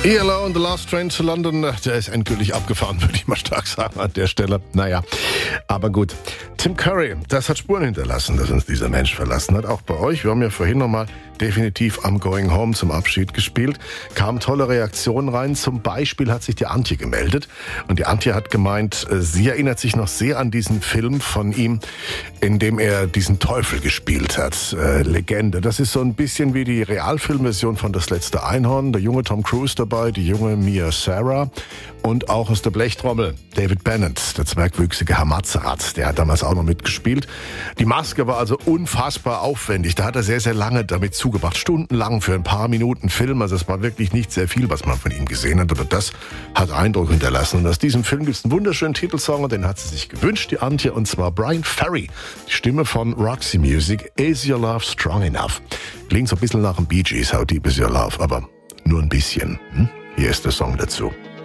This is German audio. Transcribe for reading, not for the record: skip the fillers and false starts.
ELO und The Last Train to London, der ist endgültig abgefahren, würde ich mal stark sagen an der Stelle. Naja, aber gut. Tim Curry, das hat Spuren hinterlassen, dass uns dieser Mensch verlassen hat. Auch bei euch. Wir haben ja vorhin nochmal definitiv am Going Home zum Abschied gespielt. Kamen tolle Reaktionen rein. Zum Beispiel hat sich die Antje gemeldet. Und die Antje hat gemeint, sie erinnert sich noch sehr an diesen Film von ihm, in dem er diesen Teufel gespielt hat. Legende. Das ist so ein bisschen wie die Realfilmversion von Das letzte Einhorn. Der junge Tom Cruise dabei, die junge Mia Sara und auch aus der Blechtrommel David Bennett, der zwergwüchsige Herr Mazerat, der hat damals auch noch mitgespielt. Die Maske war also unfassbar aufwendig. Da hat er sehr, sehr lange damit zugebracht. Stundenlang für ein paar Minuten Film. Also es war wirklich nicht sehr viel, was man von ihm gesehen hat. Aber das hat Eindruck hinterlassen. Und aus diesem Film gibt es einen wunderschönen Titelsong und den hat sie sich gewünscht, die Antje, und zwar Brian Ferry. Die Stimme von Roxy Music. Is Your Love Strong Enough? Klingt so ein bisschen nach dem Bee Gees, How Deep Is Your Love, aber nur ein bisschen. Hier ist der Song dazu.